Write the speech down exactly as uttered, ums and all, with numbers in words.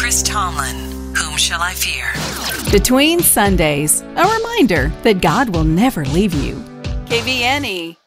Chris Tomlin. Whom shall I fear? Between Sundays, a reminder that God will never leave you. K V N E